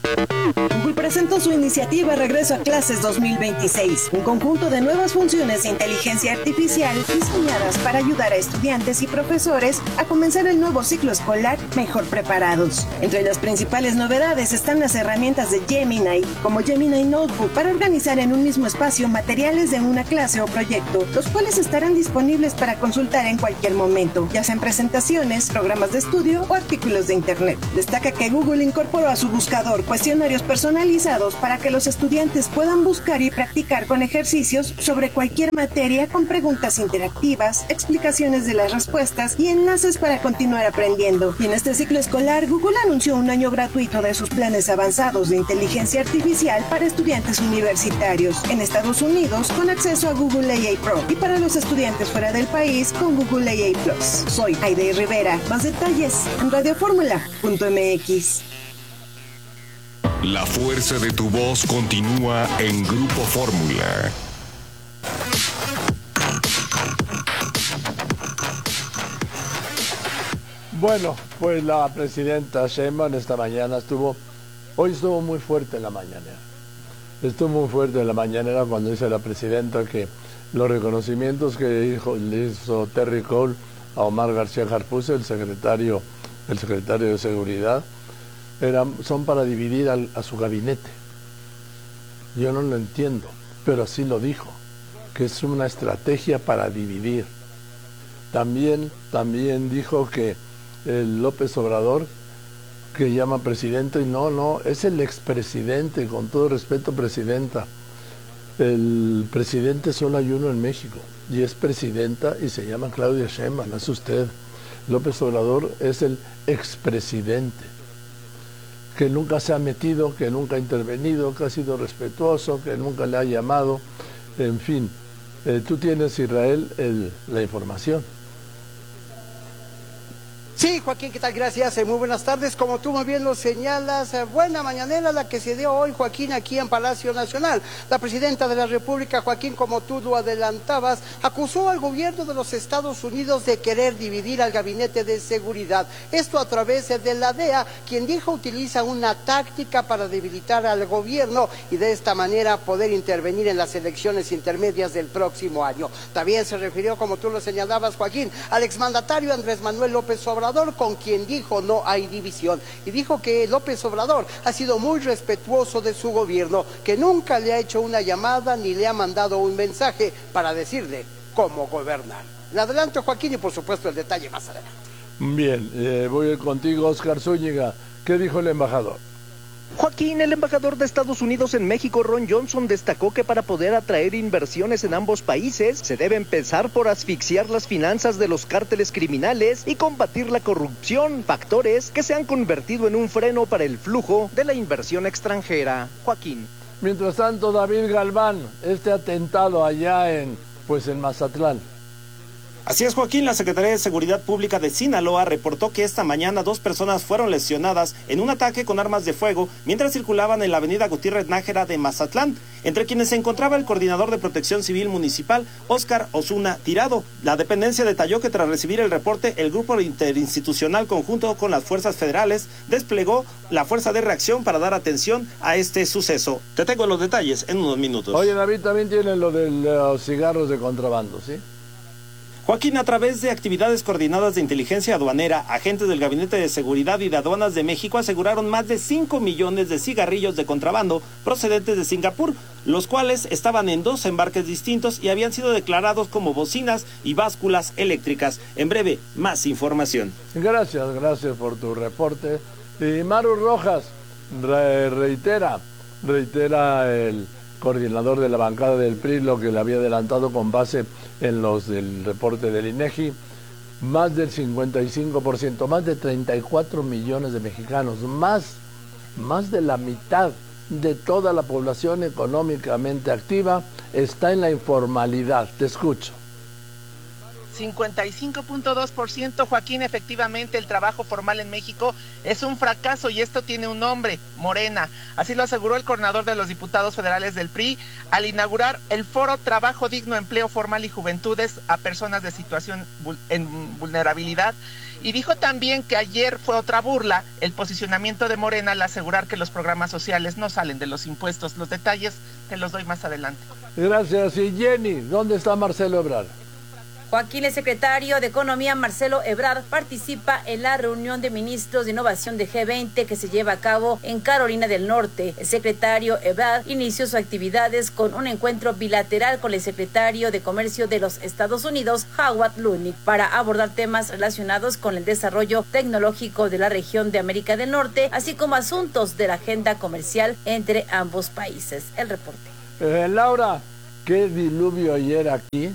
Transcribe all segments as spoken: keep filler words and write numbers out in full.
Google presentó su iniciativa Regreso a Clases dos mil veintiséis, un conjunto de nuevas funciones de inteligencia artificial diseñadas para ayudar a estudiantes y profesores a comenzar el nuevo ciclo escolar mejor preparados. Entre las principales novedades están las herramientas de Gemini, como Gemini Notebook, para organizar en un mismo espacio materiales de una clase o proyecto, los cuales estarán disponibles para consultar en cualquier momento, ya sean presentaciones, programas de estudio o artículos de Internet. Destaca que Google incorporó a su buscador cuestionarios personalizados para que los estudiantes puedan buscar y practicar con ejercicios sobre cualquier materia con preguntas interactivas, explicaciones de las respuestas y enlaces para continuar aprendiendo. Y en este ciclo escolar, Google anunció un año gratuito de sus planes avanzados de inteligencia artificial para estudiantes universitarios en Estados Unidos con acceso a Google A I Pro y para los estudiantes fuera del país con Google A I Plus. Soy Aide Rivera. Más detalles en radio fórmula punto m x. La fuerza de tu voz continúa en Grupo Fórmula. Bueno, pues la presidenta Sheinbaum esta mañana estuvo, hoy estuvo muy fuerte en la mañanera. Estuvo muy fuerte en la mañanera cuando dice la presidenta que los reconocimientos que hizo, le hizo Terry Cole a Omar García Harfuze, el secretario, el secretario de Seguridad, Eran, son para dividir al, a su gabinete. Yo no lo entiendo, pero así lo dijo, que es una estrategia para dividir. También, también dijo que el López Obrador, que llama presidente, y no, no, es el expresidente, con todo respeto, presidenta. El presidente solo hay uno en México, y es presidenta, y se llama Claudia Sheinbaum, es usted. López Obrador es el expresidente, que nunca se ha metido, que nunca ha intervenido, que ha sido respetuoso, que nunca le ha llamado, en fin. Eh, tú tienes, Israel, el, la información. Sí, Joaquín, ¿qué tal? Gracias, eh, muy buenas tardes. Como tú muy bien lo señalas, eh, buena mañanera la que se dio hoy, Joaquín, aquí en Palacio Nacional. La presidenta de la República, Joaquín, como tú lo adelantabas, acusó al gobierno de los Estados Unidos de querer dividir al Gabinete de Seguridad. Esto a través de la D E A, quien dijo utiliza una táctica para debilitar al gobierno y de esta manera poder intervenir en las elecciones intermedias del próximo año. También se refirió, como tú lo señalabas, Joaquín, al exmandatario Andrés Manuel López Obrador, con quien dijo no hay división, y dijo que López Obrador ha sido muy respetuoso de su gobierno, que nunca le ha hecho una llamada ni le ha mandado un mensaje para decirle cómo gobernar. Le adelanto, Joaquín, y por supuesto el detalle más adelante. Bien, eh, voy contigo, Oscar Zúñiga. ¿Qué dijo el embajador? Joaquín, el embajador de Estados Unidos en México, Ron Johnson, destacó que para poder atraer inversiones en ambos países, se debe empezar por asfixiar las finanzas de los cárteles criminales y combatir la corrupción, factores que se han convertido en un freno para el flujo de la inversión extranjera. Joaquín. Mientras tanto, David Galván, este atentado allá en, pues en Mazatlán. Así es, Joaquín, la Secretaría de Seguridad Pública de Sinaloa reportó que esta mañana dos personas fueron lesionadas en un ataque con armas de fuego mientras circulaban en la avenida Gutiérrez Nájera de Mazatlán, entre quienes se encontraba el coordinador de Protección Civil Municipal, Óscar Osuna Tirado. La dependencia detalló que tras recibir el reporte, el grupo interinstitucional conjunto con las fuerzas federales desplegó la fuerza de reacción para dar atención a este suceso. Te tengo los detalles en unos minutos. Oye, David, también tiene lo de los cigarros de contrabando, ¿sí? Joaquín, a través de actividades coordinadas de inteligencia aduanera, agentes del Gabinete de Seguridad y de Aduanas de México aseguraron más de cinco millones de cigarrillos de contrabando procedentes de Singapur, los cuales estaban en dos embarques distintos y habían sido declarados como bocinas y básculas eléctricas. En breve, más información. Gracias, gracias por tu reporte. Y Maru Rojas re reitera, reitera el coordinador de la bancada del P R I, lo que le había adelantado con base en los del reporte del INEGI, más del cincuenta y cinco por ciento, más de treinta y cuatro millones de mexicanos, más, más de la mitad de toda la población económicamente activa está en la informalidad. Te escucho. cincuenta y cinco punto dos por ciento. Joaquín, efectivamente el trabajo formal en México es un fracaso y esto tiene un nombre, Morena. Así lo aseguró el coordinador de los diputados federales del P R I al inaugurar el foro Trabajo Digno, Empleo Formal y Juventudes a personas de situación en vulnerabilidad. Y dijo también que ayer fue otra burla el posicionamiento de Morena al asegurar que los programas sociales no salen de los impuestos. Los detalles te los doy más adelante. Gracias. Y Jenny, ¿dónde está Marcelo Ebrard? Joaquín, el secretario de Economía, Marcelo Ebrard, participa en la reunión de ministros de innovación de G veinte que se lleva a cabo en Carolina del Norte. El secretario Ebrard inició sus actividades con un encuentro bilateral con el secretario de Comercio de los Estados Unidos, Howard Lutnick, para abordar temas relacionados con el desarrollo tecnológico de la región de América del Norte, así como asuntos de la agenda comercial entre ambos países. El reporte. Eh, Laura, qué diluvio ayer aquí.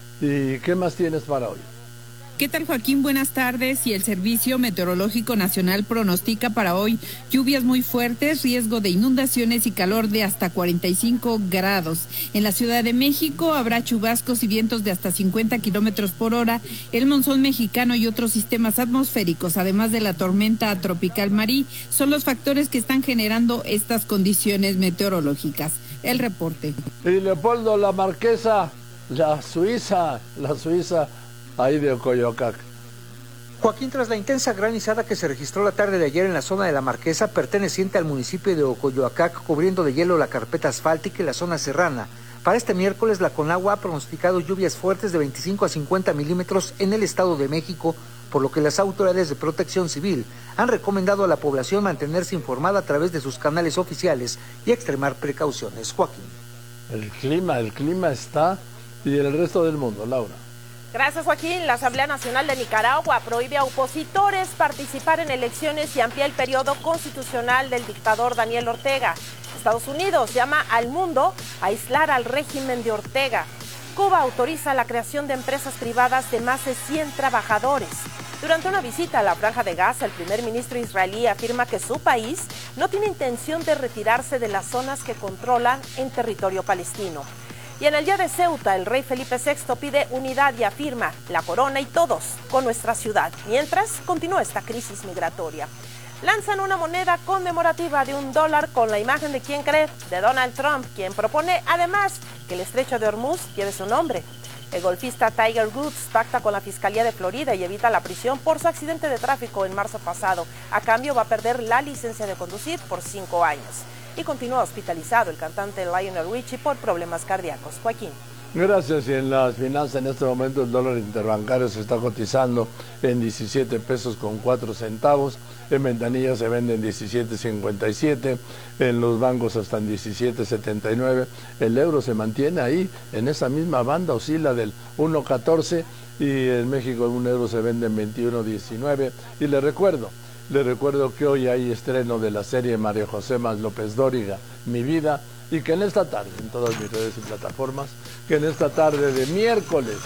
¿Y qué más tienes para hoy? ¿Qué tal, Joaquín? Buenas tardes. Y el Servicio Meteorológico Nacional pronostica para hoy lluvias muy fuertes, riesgo de inundaciones y calor de hasta cuarenta y cinco grados. En la Ciudad de México habrá chubascos y vientos de hasta cincuenta kilómetros por hora. El monzón mexicano y otros sistemas atmosféricos, además de la tormenta tropical Marí, son los factores que están generando estas condiciones meteorológicas. El reporte. Y Leopoldo, la Marquesa, la Suiza, la Suiza, ahí de Ocoyoacac. Joaquín, tras la intensa granizada que se registró la tarde de ayer en la zona de la Marquesa, perteneciente al municipio de Ocoyoacac, cubriendo de hielo la carpeta asfáltica y la zona serrana, para este miércoles la Conagua ha pronosticado lluvias fuertes de veinticinco a cincuenta milímetros en el Estado de México, por lo que las autoridades de protección civil han recomendado a la población mantenerse informada a través de sus canales oficiales y extremar precauciones. Joaquín. El clima, el clima está... y el resto del mundo, Laura. Gracias, Joaquín. La Asamblea Nacional de Nicaragua prohíbe a opositores participar en elecciones y amplía el periodo constitucional del dictador Daniel Ortega. Estados Unidos llama al mundo a aislar al régimen de Ortega. Cuba autoriza la creación de empresas privadas de más de cien trabajadores. Durante una visita a la Franja de Gaza, el primer ministro israelí afirma que su país no tiene intención de retirarse de las zonas que controlan en territorio palestino. Y en el día de Ceuta, el rey Felipe sexto pide unidad y afirma la corona y todos con nuestra ciudad, mientras continúa esta crisis migratoria. Lanzan una moneda conmemorativa de un dólar con la imagen de quién creer, de Donald Trump, quien propone además que el estrecho de Hormuz lleve su nombre. El golfista Tiger Woods pacta con la Fiscalía de Florida y evita la prisión por su accidente de tráfico en marzo pasado. A cambio va a perder la licencia de conducir por cinco años. Y continúa hospitalizado el cantante Lionel Richie por problemas cardíacos. Joaquín. Gracias. Y en las finanzas, en este momento el dólar interbancario se está cotizando en diecisiete pesos con cuatro centavos. En ventanilla se vende en diecisiete cincuenta y siete. En los bancos hasta en diecisiete setenta y nueve. El euro se mantiene ahí, en esa misma banda, oscila del uno catorce. Y en México un euro se vende en veintiuno diecinueve. Y le recuerdo, le recuerdo que hoy hay estreno de la serie María José más López Dóriga, Mi Vida, y que en esta tarde, en todas mis redes y plataformas, que en esta tarde de miércoles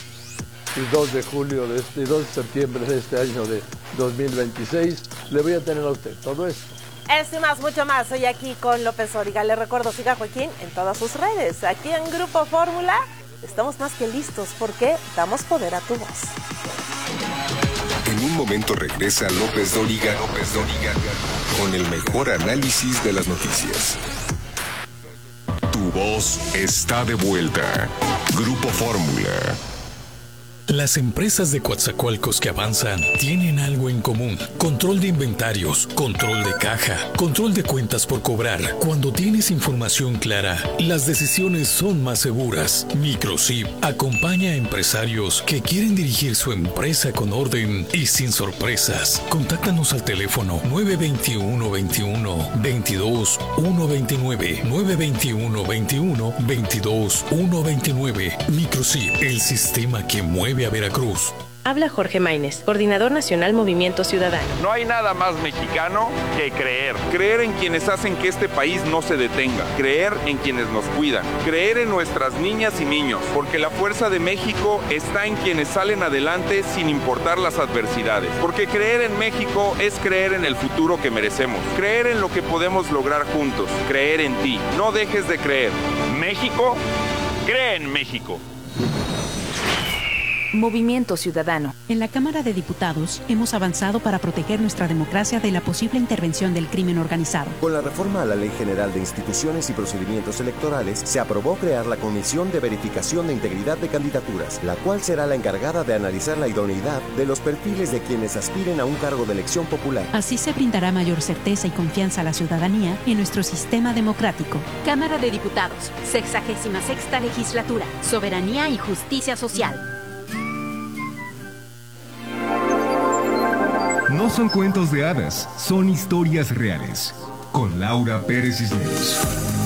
y dos de julio de este, dos de septiembre de este año de dos mil veintiséis, le voy a tener a usted todo esto. Esto y más, mucho más, hoy aquí con López Dóriga. Le recuerdo, siga Joaquín en todas sus redes. Aquí en Grupo Fórmula estamos más que listos porque damos poder a tu voz. En un momento regresa López Dóriga, López Dóriga, con el mejor análisis de las noticias. Tu voz está de vuelta. Grupo Fórmula. Las empresas de Coatzacoalcos que avanzan tienen algo en común: control de inventarios, control de caja, control de cuentas por cobrar. Cuando tienes información clara, las decisiones son más seguras. Microsip acompaña a empresarios que quieren dirigir su empresa con orden y sin sorpresas. Contáctanos al teléfono nueve veintiuno veintiuno veintidós ciento veintinueve, nueve veintiuno veintiuno veintidós ciento veintinueve. Microsip, el sistema que mueve a Veracruz. Habla Jorge Maínez, coordinador nacional Movimiento Ciudadano. No hay nada más mexicano que creer. Creer en quienes hacen que este país no se detenga. Creer en quienes nos cuidan. Creer en nuestras niñas y niños. Porque la fuerza de México está en quienes salen adelante sin importar las adversidades. Porque creer en México es creer en el futuro que merecemos. Creer en lo que podemos lograr juntos. Creer en ti. No dejes de creer. México, cree en México. Movimiento Ciudadano. En la Cámara de Diputados hemos avanzado para proteger nuestra democracia de la posible intervención del crimen organizado. Con la reforma a la Ley General de Instituciones y Procedimientos Electorales, se aprobó crear la Comisión de Verificación de Integridad de Candidaturas, la cual será la encargada de analizar la idoneidad de los perfiles de quienes aspiren a un cargo de elección popular. Así se brindará mayor certeza y confianza a la ciudadanía en nuestro sistema democrático. Cámara de Diputados, sexagésima sexta legislatura, soberanía y justicia social. No son cuentos de hadas, son historias reales. Con Laura Pérez Cisneros.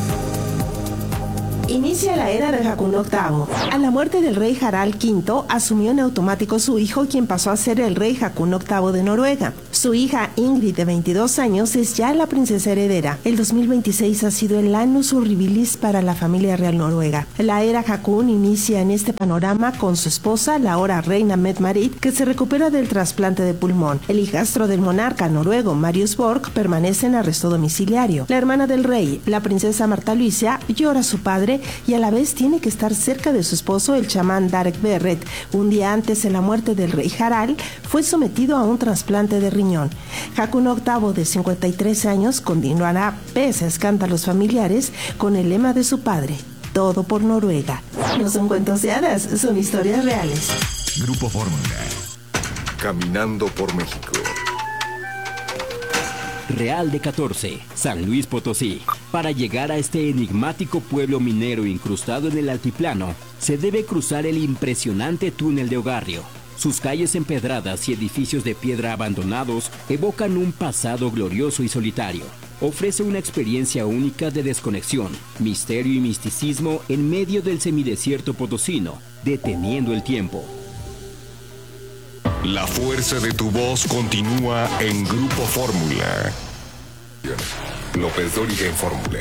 Inicia la era de Haakon octavo. A la muerte del rey Harald quinto, asumió en automático su hijo, quien pasó a ser el rey Haakon octavo de Noruega. Su hija Ingrid, de veintidós años, es ya la princesa heredera. El dos mil veintiséis ha sido el annus horribilis para la familia real noruega. La era Haakon inicia en este panorama con su esposa, la ahora reina Mette-Marit, que se recupera del trasplante de pulmón. El hijastro del monarca noruego, Marius Borg, permanece en arresto domiciliario. La hermana del rey, la princesa Marta Luisa, llora a su padre y a la vez tiene que estar cerca de su esposo, el chamán Darek Berret. Un día antes de la muerte del rey Harald, fue sometido a un trasplante de riñón. Haakon octavo, de cincuenta y tres años, continuará, pese a escándalos familiares, con el lema de su padre: todo por Noruega. No son cuentos de hadas, son historias reales. Grupo Fórmula. Caminando por México. Real de catorce, San Luis Potosí. Para llegar a este enigmático pueblo minero incrustado en el altiplano, se debe cruzar el impresionante túnel de Ogarrio. Sus calles empedradas y edificios de piedra abandonados evocan un pasado glorioso y solitario. Ofrece una experiencia única de desconexión, misterio y misticismo en medio del semidesierto potosino, deteniendo el tiempo. La fuerza de tu voz continúa en Grupo Fórmula. López Dóriga en Fórmula.